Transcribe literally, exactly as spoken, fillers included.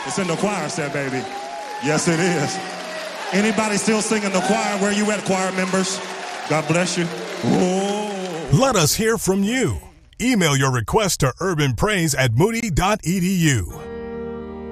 It's in the choir set, baby. Yes, it is. Anybody still singing the choir? Where you at, choir members? God bless you. Whoa. Let us hear from you. Email your request to urban praise at moody dot e d u.